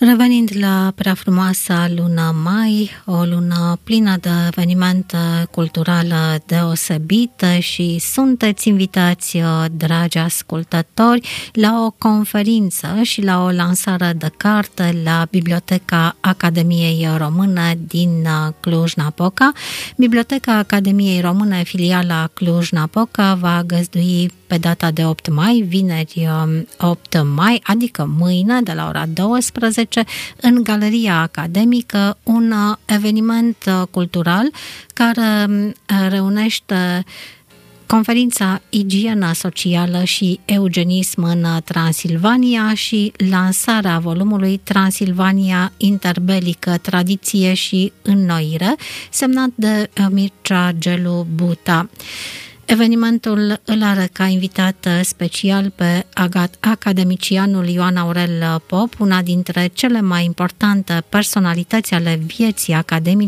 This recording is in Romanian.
Revenind la prea frumoasa lună mai, o lună plină de evenimente culturale deosebite și sunteți invitați, dragi ascultători, la o conferință și la o lansare de carte la Biblioteca Academiei Române din Cluj-Napoca. Biblioteca Academiei Române, filiala Cluj-Napoca, va găzdui pe data de 8 mai, vineri 8 mai, adică mâine, de la ora 12, în Galeria Academică, un eveniment cultural care reunește conferința Igiena socială și eugenism în Transilvania și lansarea volumului Transilvania interbelică, tradiție și înnoire, semnat de Mircea Gelu Buta. Evenimentul îl are ca invitat special pe academicianul Ioan Aurel Pop, una dintre cele mai importante personalități ale vieții academice